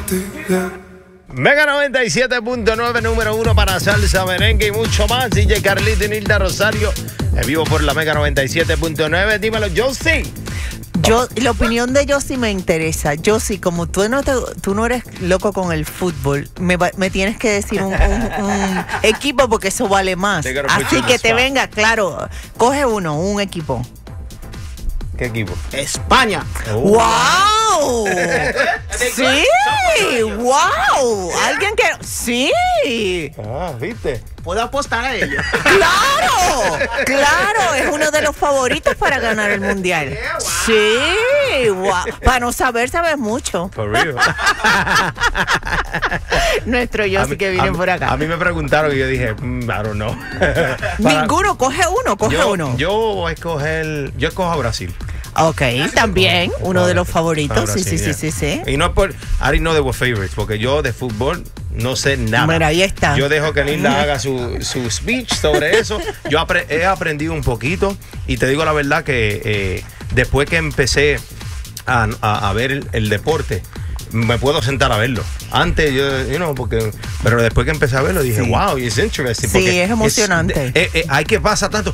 ti, yeah. Mega 97.9, número 1 para salsa, merengue y mucho más. DJ Carlito y Nilda Rosario, en vivo por la Mega 97.9. Dímelo, Josie. La opinión de Josie me interesa. Josie, como tú no eres loco con el fútbol, me tienes que decir un equipo porque eso vale más. Así que te venga, claro, coge un equipo. ¿Qué equipo? España. ¡Wow! ¡Sí! ¡Wow! ¿Alguien que...? ¡Sí! ¿Viste? ¿Puedo apostar a ello? ¡Claro! ¡Claro! Es uno de los favoritos para ganar el mundial. ¡Sí! ¡Wow! Para no saber, sabes mucho. For real. Nuestro Josie que viene por acá. A mí me preguntaron y yo dije, I don't know. Ninguno, coge uno. Yo escojo a Brasil. Ok, también uno de los favoritos. Brasil, sí. Y no es por, I didn't know they were favorites, porque yo de fútbol no sé nada. Mira, ahí está. Yo dejo que Linda haga su speech sobre eso. Yo he aprendido un poquito y te digo la verdad que después que empecé a ver el deporte, me puedo sentar a verlo. Antes pero después que empecé a verlo dije, wow, it's interesting. Sí, es emocionante. Hay que pasa tanto.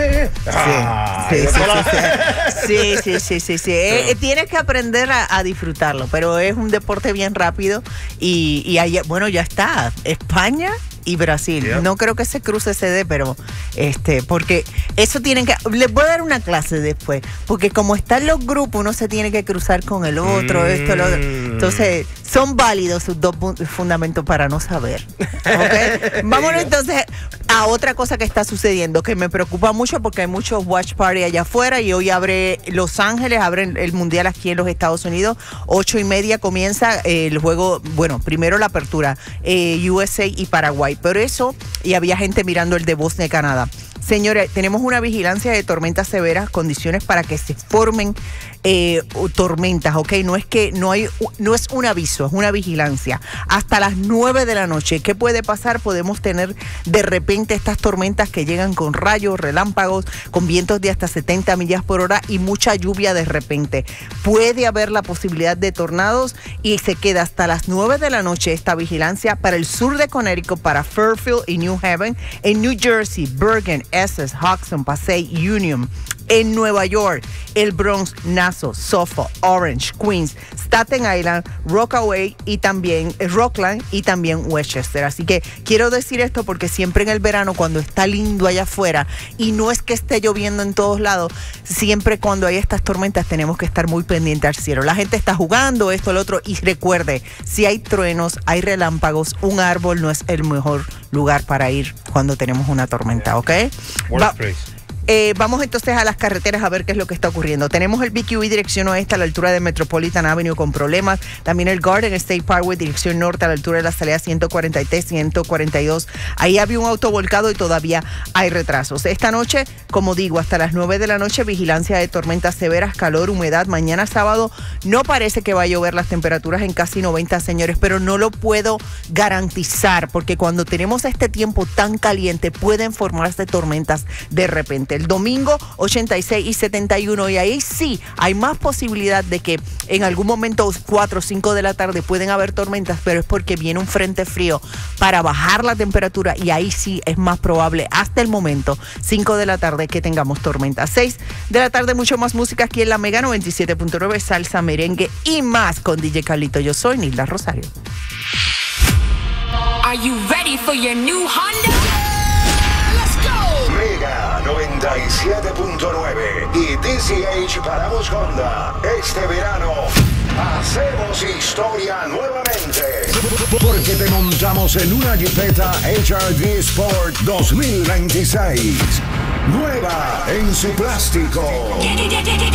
Sí. Tienes que aprender a disfrutarlo, pero es un deporte bien rápido y ahí, bueno, ya está. España y Brasil. Yeah. No creo que se cruce CD, pero porque eso tienen que... Les voy a dar una clase después, porque como están los grupos, uno se tiene que cruzar con el otro, esto, lo otro. Entonces, son válidos sus dos fundamentos para no saber. ¿Okay? Vámonos entonces a otra cosa que está sucediendo, que me preocupa mucho porque hay muchos watch party allá afuera y hoy abre Los Ángeles, abre el Mundial aquí en los Estados Unidos. 8:30 comienza el juego, bueno, primero la apertura, USA y Paraguay. Pero eso, y había gente mirando el de Bosnia y Canadá. Señores, tenemos una vigilancia de tormentas severas, condiciones para que se formen tormentas, ¿ok? No es un aviso, es una vigilancia. Hasta las 9 de la noche, ¿qué puede pasar? Podemos tener de repente estas tormentas que llegan con rayos, relámpagos, con vientos de hasta 70 millas por hora y mucha lluvia de repente. Puede haber la posibilidad de tornados y se queda hasta las 9 de la noche esta vigilancia para el sur de Connecticut, para Fairfield y New Haven, en New Jersey, Bergen, Essex, Hudson, Passaic, Union. En Nueva York, el Bronx, Nassau, Suffolk, Orange, Queens, Staten Island, Rockaway y también Rockland y también Westchester. Así que quiero decir esto porque siempre en el verano, cuando está lindo allá afuera y no es que esté lloviendo en todos lados, siempre cuando hay estas tormentas tenemos que estar muy pendientes al cielo. La gente está jugando esto, lo otro, y recuerde, si hay truenos, hay relámpagos, un árbol no es el mejor lugar para ir cuando tenemos una tormenta, ¿ok? Vamos entonces a las carreteras a ver qué es lo que está ocurriendo. Tenemos el BQE dirección oeste a la altura de Metropolitan Avenue con problemas. También el Garden State Parkway dirección norte a la altura de la salida 143, 142. Ahí había un auto volcado y todavía hay retrasos. Esta noche, como digo, hasta las 9 de la noche, vigilancia de tormentas severas, calor, humedad. Mañana sábado no parece que va a llover, las temperaturas en casi 90, señores, pero no lo puedo garantizar porque cuando tenemos este tiempo tan caliente pueden formarse tormentas de repente. El domingo 86 y 71 y ahí sí hay más posibilidad de que en algún momento 4 o 5 de la tarde pueden haber tormentas, pero es porque viene un frente frío para bajar la temperatura y ahí sí es más probable hasta el momento 5 de la tarde que tengamos tormentas. 6 de la tarde mucho más música aquí en la Mega 97.9, salsa, merengue y más con DJ Carlito. Yo soy Nilda Rosario. Are you ready for your new Honda? Mega 97.9 y TCH Paramos Honda. Este verano hacemos historia nuevamente. Porque te montamos en una Jeepeta HRV Sport 2026. Nueva en su plástico.